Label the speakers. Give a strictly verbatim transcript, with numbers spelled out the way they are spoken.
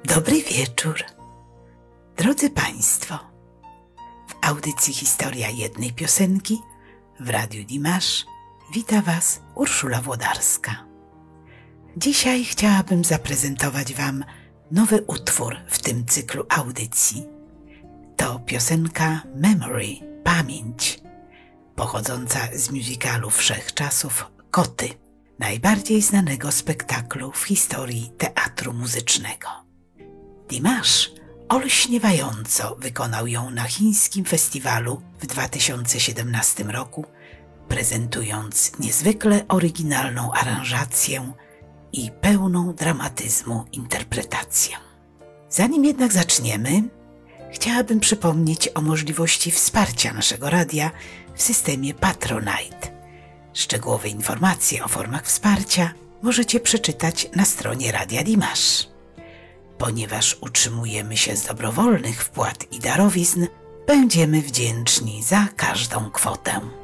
Speaker 1: Dobry wieczór. Drodzy Państwo, w audycji Historia jednej piosenki w Radiu Dimash wita Was Urszula Włodarska. Dzisiaj chciałabym zaprezentować Wam nowy utwór w tym cyklu audycji. To piosenka Memory, Pamięć, pochodząca z musicalu wszechczasów Koty, najbardziej znanego spektaklu w historii teatru muzycznego. Dimash olśniewająco wykonał ją na chińskim festiwalu w dwa tysiące siedemnastym roku, prezentując niezwykle oryginalną aranżację i pełną dramatyzmu interpretację. Zanim jednak zaczniemy, chciałabym przypomnieć o możliwości wsparcia naszego radia w systemie Patronite. Szczegółowe informacje o formach wsparcia możecie przeczytać na stronie Radia Dimash. Ponieważ utrzymujemy się z dobrowolnych wpłat i darowizn, będziemy wdzięczni za każdą kwotę.